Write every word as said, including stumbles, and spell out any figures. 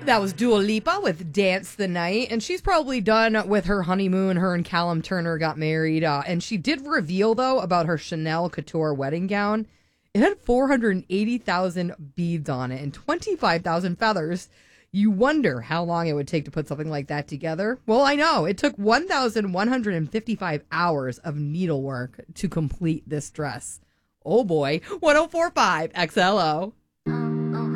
That was Dua Lipa with Dance the Night, and she's probably done with her honeymoon. Her and Callum Turner got married, uh, and she did reveal, though, about her Chanel Couture wedding gown. It had four hundred eighty thousand beads on it and twenty-five thousand feathers. You wonder how long it would take to put something like that together. Well, I know. It took one thousand one hundred fifty-five hours of needlework to complete this dress. Oh, boy. one oh four point five X L O.